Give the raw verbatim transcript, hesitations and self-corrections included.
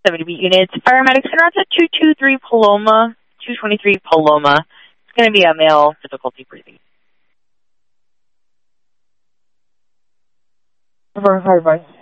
seventy beat units. Paramedics and routes at two two three Paloma, two twenty-three Paloma. It's going to be a male, difficulty breathing. Over, hi, bye.